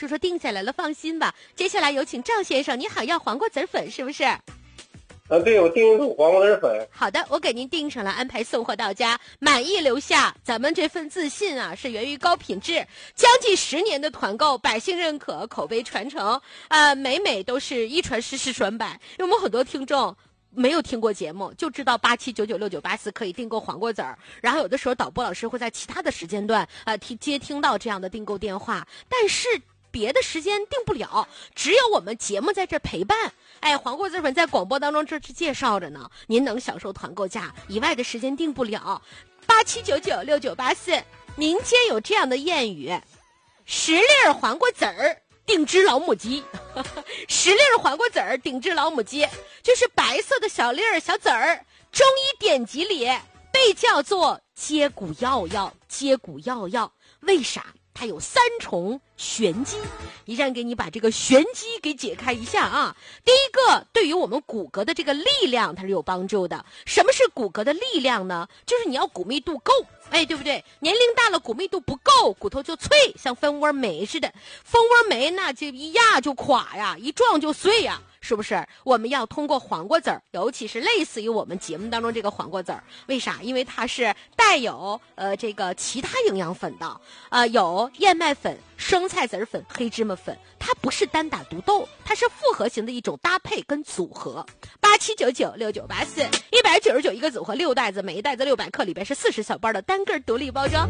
叔叔定下来了，放心吧。接下来有请赵先生，你好，要黄瓜籽粉是不是？ 对，我订一组黄瓜籽粉。 好的，我给您订上了，安排送货到家，满意留下。咱们这份自信啊，是源于高品质，将近10年的团购，百姓认可，口碑传承，每都是一传十，十传百。因为我们很多听众没有听过节目，就知道87996984可以订购黄瓜籽儿，然后有的时候导播老师会在其他的时间段听到这样的订购电话，但是别的时间订不了，只有我们节目在这陪伴。黄瓜籽粉在广播当中这是介绍着呢，您能享受团购价，以外的时间订不了。87996984，民间有这样的谚语：10粒黄瓜籽儿顶只老母鸡，10粒黄瓜籽儿顶只老母鸡，就是白色的小粒儿小籽儿，中医典籍里被叫做接骨药药，接骨药药，为啥？它有3重玄机，一站给你把这个玄机给解开一下啊。第一个，对于我们骨骼的这个力量它是有帮助的。什么是骨骼的力量呢？就是你要骨密度够，对不对？年龄大了骨密度不够，骨头就脆，像蜂窝煤似的。蜂窝煤那就一压就垮呀，一撞就碎呀，是不是？我们要通过黄瓜籽儿，尤其是类似于我们节目当中这个黄瓜籽儿，为啥？因为它是带有这个其他营养粉的，有燕麦粉、生菜籽粉、黑芝麻粉，它不是单打独斗，它是复合型的一种搭配跟组合。87996984，199一个组合，6袋子，每一袋子600克，里边是40小包的单个独立包装。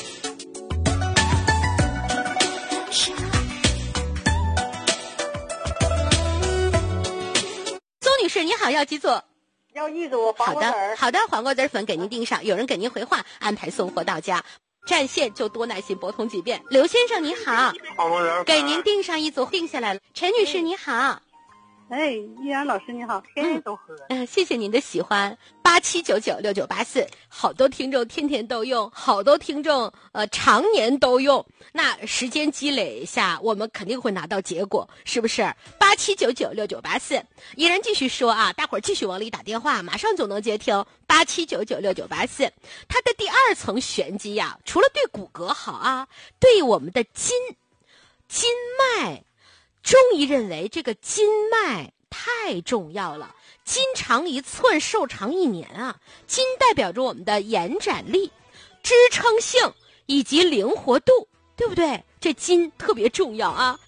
邹女士，你好，要几组？ 要1组黄瓜籽儿。 好的，黄瓜籽粉给您订上，有人给您回话，安排送货到家。占线就多耐心拨通几遍。刘先生你好，给您订上1组，订下来了。陈女士你好。 依然老师你好，天天都喝。 谢谢您的喜欢。87996984，好多听众天天都用，好多听众常年都用。那时间积累下，我们肯定会拿到结果，是不是？87996984，依然继续说啊，大伙儿继续往里打电话，马上就能接听。87996984，它的第2层玄机呀，除了对骨骼好啊，对我们的筋脉。中医认为这个筋脉太重要了，筋长1寸，寿长1年啊。筋代表着我们的延展力、支撑性以及灵活度，对不对？这筋特别重要啊。